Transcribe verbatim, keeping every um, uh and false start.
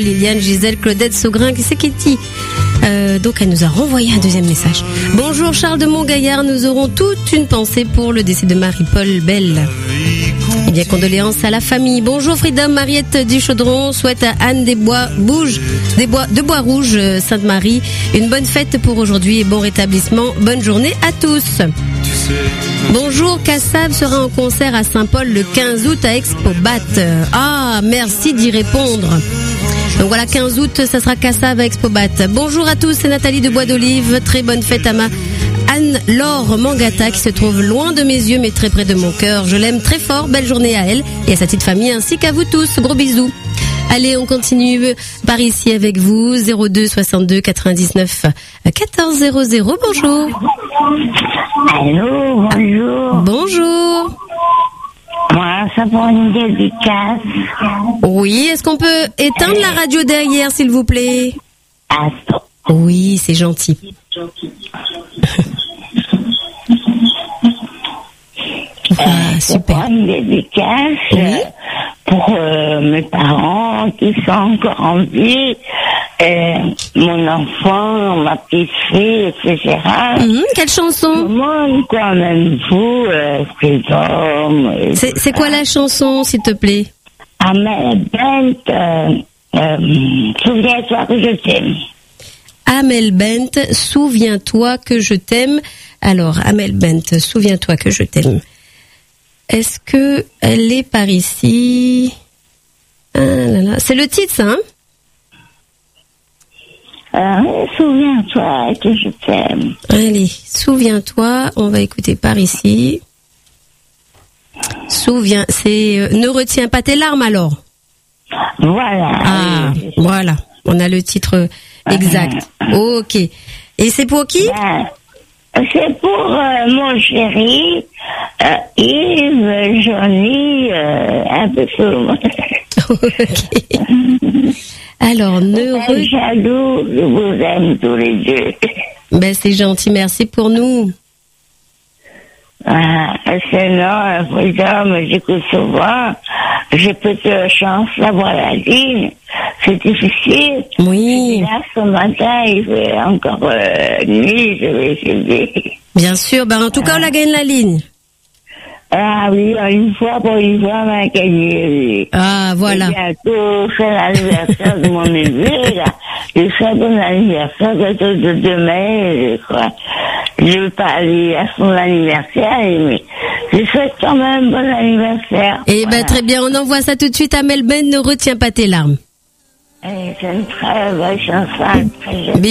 Liliane, Gisèle, Claudette, Saugrin, qui c'est Kitty euh, donc elle nous a renvoyé un deuxième message. Bonjour Charles de Montgaillard, nous aurons toute une pensée pour le décès de Marie-Paul Bell. Eh bien, condoléances à la famille. Bonjour Freedom, Mariette du Chaudron souhaite à Anne des Bois Bouges, des Bois, de Bois-Rouge, Sainte-Marie, une bonne fête pour aujourd'hui et bon rétablissement. Bonne journée à tous. Bonjour, Kassav sera en concert à Saint-Paul le quinze août à Expobat. Ah, merci d'y répondre. Donc voilà, quinze août, ça sera Kassav à Expobat. Bonjour à tous, c'est Nathalie de Bois d'Olive. Très bonne fête à ma Anne-Laure Mangata qui se trouve loin de mes yeux mais très près de mon cœur. Je l'aime très fort, belle journée à elle et à sa petite famille ainsi qu'à vous tous. Gros bisous. Allez, on continue par ici avec vous. zéro deux soixante-deux quatre-vingt-dix-neuf quatorze zéro zéro. Bonjour. Allô, bonjour. Bonjour. Moi, ça pour une dédicace. Oui, est-ce qu'on peut éteindre la radio derrière, s'il vous plaît? Attends. Oui, c'est gentil. Ah, super. Pour une dédicace oui. pour euh, mes parents qui sont encore en vie, euh, mon enfant, ma petite fille, et cetera. Mmh, quelle chanson? Moi, quand même, vous, euh, Freedom. C'est, c'est quoi la chanson, s'il te plaît? Amel Bent, euh, euh, souviens-toi que je t'aime. Amel Bent, souviens-toi que je t'aime. Alors, Amel Bent, souviens-toi que je t'aime. Est-ce que elle est par ici? Ah là là, c'est le titre, ça, hein? Euh, souviens-toi que je t'aime. Allez, souviens-toi, on va écouter par ici. Souviens, c'est euh, ne retiens pas tes larmes alors. Voilà. Ah, oui, voilà, on a le titre exact. Ok. Et c'est pour qui? Ben, c'est pour euh, mon chéri, euh, Yves, Johnny, euh, un peu tout le monde. Ok. Alors, ne re... jaloux, je vous aime tous les deux. Ben, c'est gentil, merci pour nous. Ah, sinon, Freedom, j'écoute souvent. J'ai peu de chance d'avoir la ligne. C'est difficile. Oui. Et là, ce matin, il fait encore euh, nuit, je vais essayer. Bien sûr, ben, en tout cas, on a gagné la ligne. Ah oui, une fois pour une fois, on a gagné, oui. Ah, voilà. Et bientôt, c'est l'anniversaire de mon neveu, là. Je souhaite bon anniversaire de, de demain, je crois. Je ne veux pas aller à son anniversaire, mais je souhaite quand même bon anniversaire. Eh voilà. Ben, très bien, on envoie ça tout de suite à Melbourne, ne retiens pas tes larmes. Et c'est une très belle chanson, très jolie.